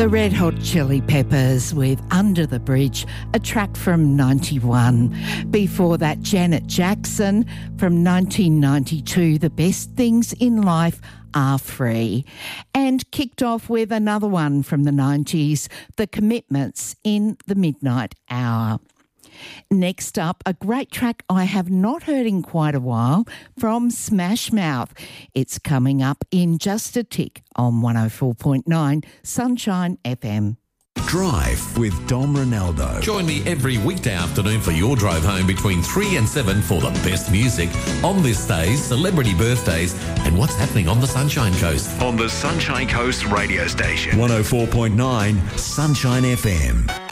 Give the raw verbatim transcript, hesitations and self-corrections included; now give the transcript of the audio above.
The Red Hot Chili Peppers with Under the Bridge, a track from ninety-one. Before that, Janet Jackson from nineteen ninety-two, The Best Things in Life Are Free. And kicked off with another one from the nineties, The Commitments in the Midnight Hour. Next up, a great track I have not heard in quite a while from Smash Mouth. It's coming up in just a tick on one oh four point nine Sunshine F M. Drive with Dom Ronaldo. Join me every weekday afternoon for your drive home between three and seven for the best music on this day's celebrity birthdays and what's happening on the Sunshine Coast. On the Sunshine Coast radio station. one oh four point nine Sunshine F M.